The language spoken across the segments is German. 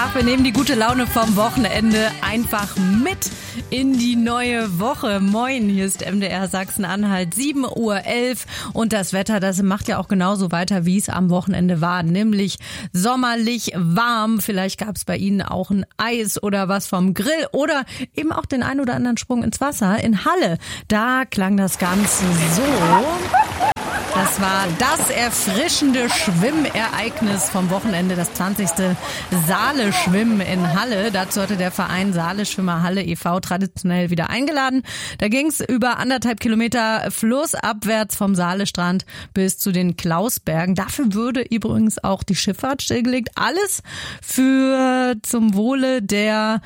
Ach, wir nehmen die gute Laune vom Wochenende einfach mit in die neue Woche. Moin, hier ist MDR Sachsen-Anhalt, 7:11 Uhr und das Wetter, das macht ja auch genauso weiter, wie es am Wochenende war, nämlich sommerlich warm. Vielleicht gab es bei Ihnen auch ein Eis oder was vom Grill oder eben auch den ein oder anderen Sprung ins Wasser. In Halle, da klang das Ganze so. Das war das erfrischende Schwimmereignis vom Wochenende, das 20. Saale-Schwimmen in Halle. Dazu hatte der Verein Saale-Schwimmer Halle e.V. traditionell wieder eingeladen. Da ging es über 1,5 Kilometer flussabwärts vom Saale-Strand bis zu den Klausbergen. Dafür würde übrigens auch die Schifffahrt stillgelegt. Alles zum Wohle der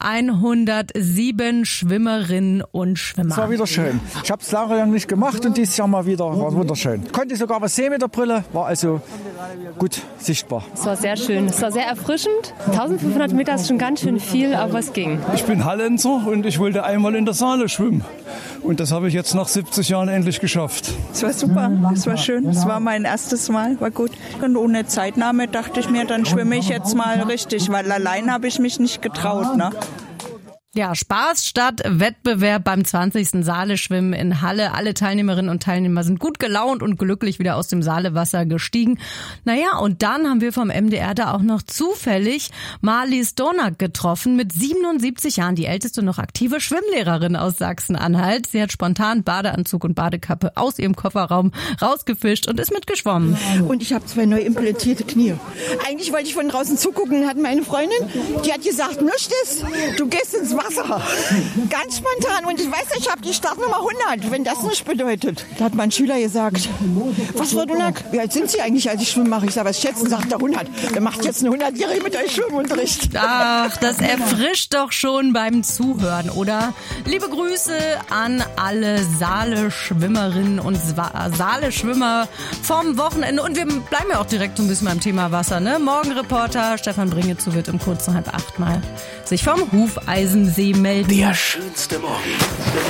107 Schwimmerinnen und Schwimmer. Das war wieder schön. Ich habe es jahrelang nicht gemacht und dieses Jahr mal wieder. War wunderschön. Konnte sogar was sehen mit der Brille, war also gut sichtbar. Es war sehr schön, es war sehr erfrischend. 1500 Meter ist schon ganz schön viel, aber es ging. Ich bin Hallenser und ich wollte einmal in der Saale schwimmen. Und das habe ich jetzt nach 70 Jahren endlich geschafft. Es war super, es war schön. Es war mein erstes Mal, war gut. Und ohne Zeitnahme dachte ich mir, dann schwimme ich jetzt mal richtig, weil allein habe ich mich nicht getraut. Ne? Ja, Spaß statt Wettbewerb beim 20. Saale-Schwimmen in Halle. Alle Teilnehmerinnen und Teilnehmer sind gut gelaunt und glücklich wieder aus dem Saalewasser gestiegen. Naja, und dann haben wir vom MDR da auch noch zufällig Marlies Donak getroffen, mit 77 Jahren, die älteste noch aktive Schwimmlehrerin aus Sachsen-Anhalt. Sie hat spontan Badeanzug und Badekappe aus ihrem Kofferraum rausgefischt und ist mitgeschwommen. Und ich habe 2 neu implantierte Knie. Eigentlich wollte ich von draußen zugucken, hat meine Freundin, die hat gesagt, nichts, du gehst ins Wasser. Ganz spontan. Und ich weiß nicht, ich habe die Startnummer 100, wenn das nicht bedeutet. Da hat mein Schüler gesagt, was, Frau Donak, wie alt sind Sie eigentlich, als ich Schwimmen mache? Ich sage, was schätzen? Sagt er 100. Der macht jetzt eine 100-Jährige mit euch Schwimmunterricht. Ach, das erfrischt doch schon beim Zuhören, oder? Liebe Grüße an alle Saale-Schwimmerinnen und Saale-Schwimmer vom Wochenende. Und wir bleiben ja auch direkt so ein bisschen beim Thema Wasser, ne? Morgenreporter Stefan Bringezu wird um kurz nach 7:30 mal sich vom Hufeisensee melden. Der schönste Morgen.